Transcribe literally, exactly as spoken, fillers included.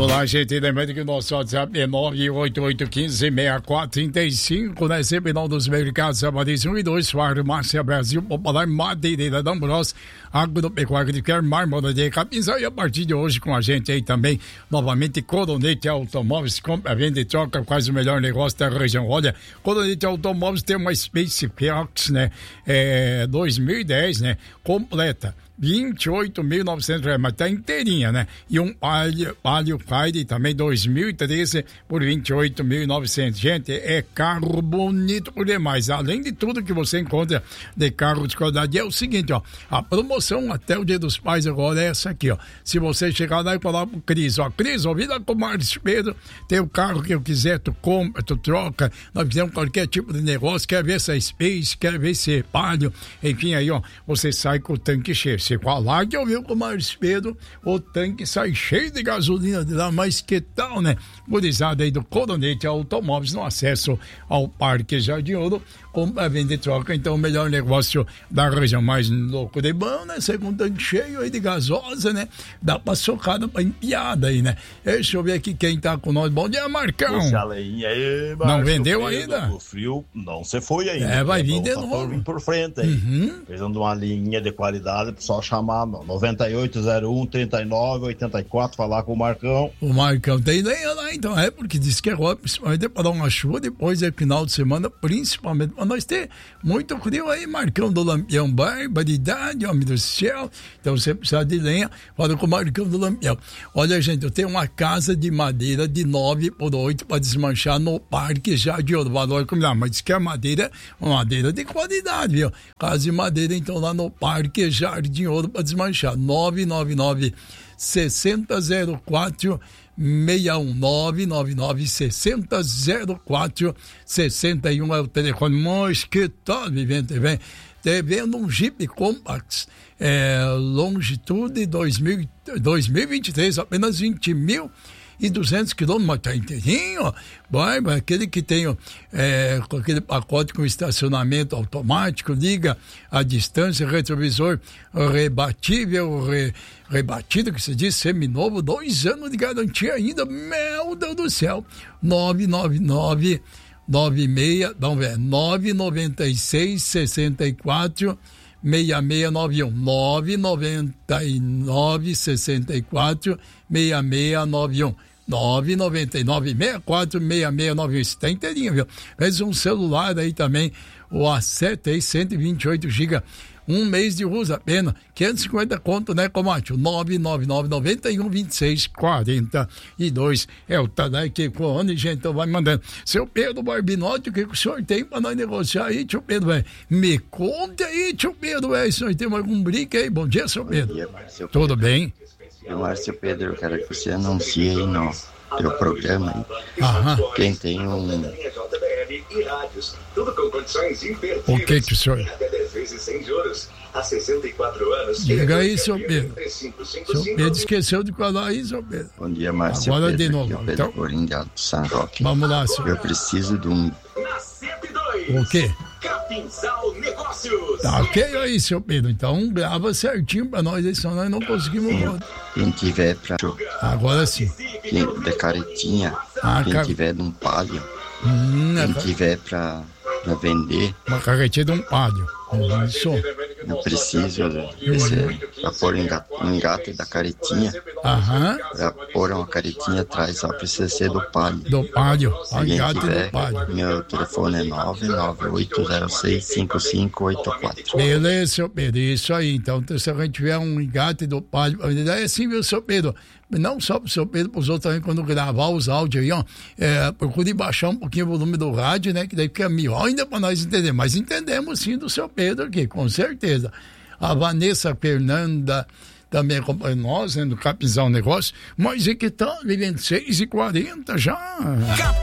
Vamos lá, gente, lembrando que o nosso WhatsApp é nove oito oito um cinco, seis quatro três cinco, né? Sempre não dos mercados, Sabadez um e dois, Farmácia Brasil, Popular, Madeireira da Ambrós, Agropecuária de Quer, Mármore de Capinzal, e a partir de hoje com a gente aí também, novamente, Coronete Automóveis, compra, venda e troca, quase o melhor negócio da região. Olha, Coronete Automóveis tem uma Space Fox, né? É, dois mil e dez, né? Completa. vinte e oito mil e novecentos reais, mas tá inteirinha, né? E um Palio, Palio Fire também dois mil e treze por vinte e oito mil e novecentos. Gente, é carro bonito por demais. Além de tudo que você encontra de carro de qualidade, é o seguinte, ó, a promoção até o Dia dos Pais agora é essa aqui, ó. Se você chegar lá e falar pro Cris, ó, Cris, ó, vida com o Márcio Pedro, tem o carro que eu quiser, tu compra, tu troca, nós fizemos qualquer tipo de negócio, quer ver essa Space, quer ver esse Palio, enfim, aí, ó, você sai com o tanque cheio. Você falar que eu vi com o Márcio Pedro, o tanque sai cheio de gasolina de lá, mas que tal, né? Gurizada aí do Coronete Automóveis no acesso ao Parque Jardim Ouro, compra, venda e troca, então o melhor negócio da região, mais louco de bom, né? Você com um tanque cheio aí de gasosa, né? Dá pra socada pra empiada aí, né? Deixa eu ver aqui quem tá com nós. Bom dia, Marcão. Puxa a leinha aí, Márcio. Não vendeu Pedro, ainda? O frio não se foi ainda. É, vai vir de tá novo. Vir por frente aí. Uhum. Fazendo uma linha de qualidade, só chamar nove oito zero um, trinta e nove, oitenta e quatro, falar com o Marcão. O Marcão tem lenha lá, então, é porque diz que é hora, principalmente para dar uma chuva, depois é final de semana, principalmente para nós ter muito frio aí, Marcão do Lampião, barbaridade, homem do céu. Então você precisa de lenha, fala com o Marcão do Lampião. Olha, gente, eu tenho uma casa de madeira de nove por oito para desmanchar no Parque Jardim Ouro, valor como lá, mas diz que é madeira, uma madeira de qualidade, viu? Casa de madeira, então, lá no Parque Jardim Ouro para desmanchar, nove nove nove, seis zero zero quatro, seis um, nove nove nove, seis zero quatro, seis um é o telefone. Mas que tal, Vivente, vem? Te vendo um Jeep Compass, é, Longitude dois mil, dois mil e vinte e três, apenas vinte mil e duzentos quilômetros, mas tá inteirinho, vai, aquele que tem é, aquele pacote com estacionamento automático, liga a distância, retrovisor rebatível, re, rebatido, que se diz seminovo, dois anos de garantia ainda, meu Deus do céu, nove nove nove, nove seis, vamos ver, nove nove seis, seis quatro, seis seis nove um, nove nove nove, seis quatro, seis seis nove um, nove nove nove, seis quatro, seis seis nove um. Isso tá inteirinho, viu? Fez um celular aí também, o A sete aí, cento e vinte e oito gigas, um mês de uso apenas, quinhentos e cinquenta conto, né, Comate? nove nove nove, nove um, vinte e seis, quarenta e dois. É o Tadai que onde, gente, então vai mandando. Seu Pedro Barbinotti, o que o senhor tem pra nós negociar aí, tio Pedro, velho? Me conta aí, tio Pedro, velho, o senhor tem algum brinque aí? Bom dia, seu Pedro. Bom dia, Márcio Pedro. Tudo bem? Eu, Márcio Pedro, eu quero que você anuncie aí no teu programa aí. Aham. Quem tem um... O que que o senhor... Diga aí, seu Pedro. Seu Pedro esqueceu de falar aí, seu Pedro. Bom dia, Márcio Agora Pedro. de novo. Aqui é o Pedro Então, Corim de Alto São Roque. vamos lá, senhor. Eu preciso de um... O quê? Capinzal Negócios. Tá ok aí, seu Pedro. Então, grava certinho pra nós aí, senão nós não conseguimos... Quem tiver pra... Agora sim. Quem, de caretinha. Ah, quem car... tiver de um palio. Hum, Quem é... tiver pra, pra vender. Uma carretinha de um palio. Isso. Eu preciso desse, pra pôr engate, um engate da caretinha. Aham. Pra pôr uma caretinha atrás, só precisa ser do palio. Do palio. Se alguém Engate tiver, do palio. meu telefone é nove nove oito zero seis, cinco cinco oito quatro. Beleza, seu Pedro. Isso aí. Então, se a gente tiver um engate do palio, é assim, viu, seu Pedro? Não só pro seu Pedro, pros outros também, quando gravar os áudios aí, ó, é, procure baixar um pouquinho o volume do rádio, né, que daí fica melhor ainda pra nós entender, mas entendemos sim do seu Pedro aqui, com certeza. A Vanessa Fernanda também acompanha nós, né, no Capinzal Negócio, mas é que tá, vivendo seis e quarenta já.